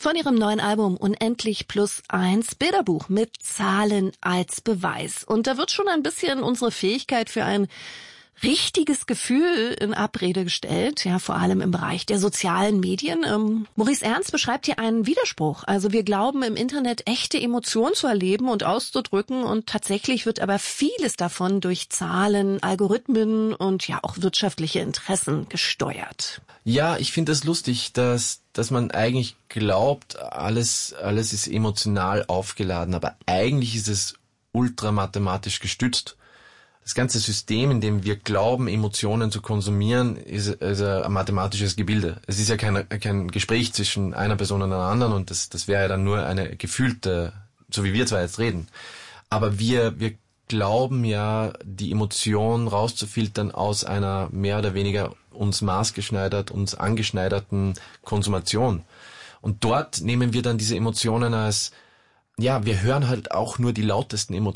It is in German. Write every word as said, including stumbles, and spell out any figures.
von ihrem neuen Album Unendlich plus eins, Bilderbuch mit Zahlen als Beweis. Und da wird schon ein bisschen unsere Fähigkeit für ein richtiges Gefühl in Abrede gestellt, ja, vor allem im Bereich der sozialen Medien. Ähm, Maurice Ernst beschreibt hier einen Widerspruch. Also wir glauben im Internet echte Emotionen zu erleben und auszudrücken und tatsächlich wird aber vieles davon durch Zahlen, Algorithmen und ja auch wirtschaftliche Interessen gesteuert. Ja, ich finde das lustig, dass dass man eigentlich glaubt, alles alles ist emotional aufgeladen, aber eigentlich ist es ultramathematisch gestützt. Das ganze System, in dem wir glauben, Emotionen zu konsumieren, ist, ist ein mathematisches Gebilde. Es ist ja kein, kein Gespräch zwischen einer Person und einer anderen und das, das wäre ja dann nur eine gefühlte, so wie wir zwar jetzt reden. Aber wir, wir glauben ja, die Emotion rauszufiltern aus einer mehr oder weniger uns maßgeschneidert, uns angeschneiderten Konsumation. Und dort nehmen wir dann diese Emotionen als, ja, wir hören halt auch nur die lautesten Emotionen.